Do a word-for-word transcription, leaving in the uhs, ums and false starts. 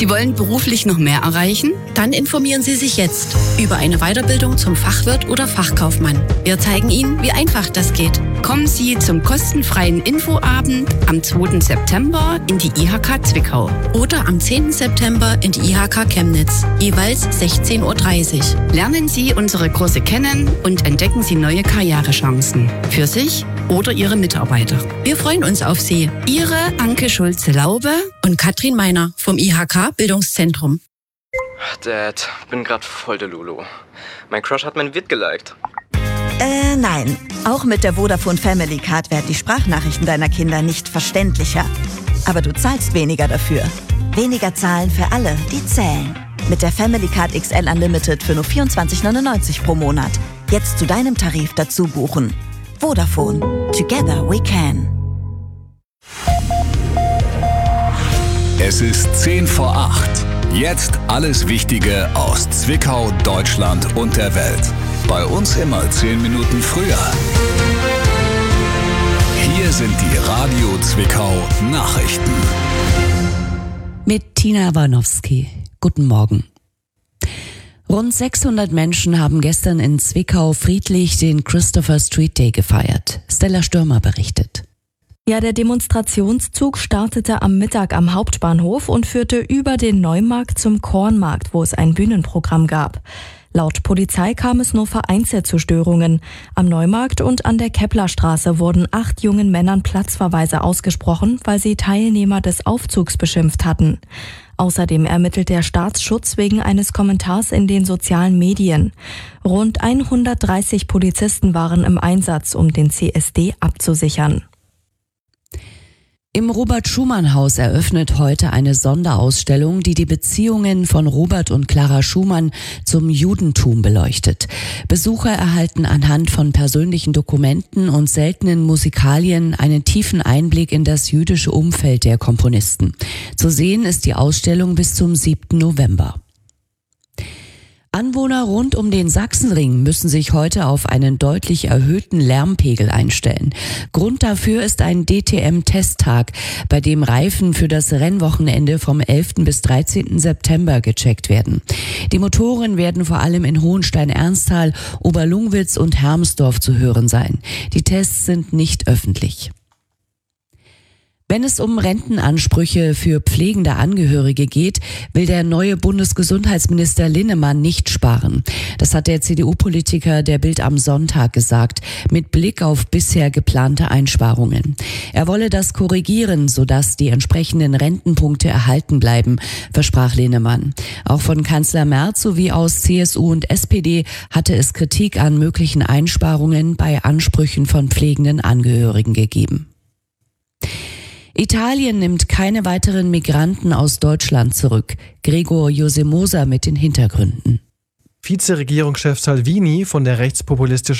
Sie wollen beruflich noch mehr erreichen? Dann informieren Sie sich jetzt über eine Weiterbildung zum Fachwirt oder Fachkaufmann. Wir zeigen Ihnen, wie einfach das geht. Kommen Sie zum kostenfreien Infoabend am zweiten September in die I H K Zwickau. Oder am zehnten September in die I H K Chemnitz, jeweils sechzehn Uhr dreißig. Lernen Sie unsere Kurse kennen und entdecken Sie neue Karrierechancen für sich oder Ihre Mitarbeiter. Wir freuen uns auf Sie. Ihre Anke Schulze-Laube und Katrin Meiner vom I H K Bildungszentrum. Dad, bin grad voll der Lulu. Mein Crush hat mein Vid geliked. Äh, nein. Auch mit der Vodafone Family Card werden die Sprachnachrichten deiner Kinder nicht verständlicher. Aber du zahlst weniger dafür. Weniger zahlen für alle, die zählen. Mit der Family Card X L Unlimited für nur vierundzwanzig neunundneunzig pro Monat. Jetzt zu deinem Tarif dazu buchen. Vodafone. Together we can. Es ist zehn vor acht. Jetzt alles Wichtige aus Zwickau, Deutschland und der Welt. Bei uns immer zehn Minuten früher. Hier sind die Radio Zwickau Nachrichten. Mit Tina Warnowski. Guten Morgen. Rund sechshundert Menschen haben gestern in Zwickau friedlich den Christopher Street Day gefeiert. Stella Stürmer berichtet. Ja, der Demonstrationszug startete am Mittag am Hauptbahnhof und führte über den Neumarkt zum Kornmarkt, wo es ein Bühnenprogramm gab. Laut Polizei kam es nur vereinzelt zu Störungen. Am Neumarkt und an der Keplerstraße wurden acht jungen Männern Platzverweise ausgesprochen, weil sie Teilnehmer des Aufzugs beschimpft hatten. Außerdem ermittelt der Staatsschutz wegen eines Kommentars in den sozialen Medien. Rund hundertdreißig Polizisten waren im Einsatz, um den C S D abzusichern. Im Robert-Schumann-Haus eröffnet heute eine Sonderausstellung, die die Beziehungen von Robert und Clara Schumann zum Judentum beleuchtet. Besucher erhalten anhand von persönlichen Dokumenten und seltenen Musikalien einen tiefen Einblick in das jüdische Umfeld der Komponisten. Zu sehen ist die Ausstellung bis zum siebten November. Anwohner rund um den Sachsenring müssen sich heute auf einen deutlich erhöhten Lärmpegel einstellen. Grund dafür ist ein D T M-Testtag, bei dem Reifen für das Rennwochenende vom elften bis dreizehnten September gecheckt werden. Die Motoren werden vor allem in Hohenstein-Ernsthal, Oberlungwitz und Hermsdorf zu hören sein. Die Tests sind nicht öffentlich. Wenn es um Rentenansprüche für pflegende Angehörige geht, will der neue Bundesgesundheitsminister Linnemann nicht sparen. Das hat der C D U-Politiker der Bild am Sonntag gesagt, mit Blick auf bisher geplante Einsparungen. Er wolle das korrigieren, sodass die entsprechenden Rentenpunkte erhalten bleiben, versprach Linnemann. Auch von Kanzler Merz sowie aus C S U und S P D hatte es Kritik an möglichen Einsparungen bei Ansprüchen von pflegenden Angehörigen gegeben. Italien nimmt keine weiteren Migranten aus Deutschland zurück. Gregor Josemoser mit den Hintergründen. Vizeregierungschef Salvini von der rechtspopulistischen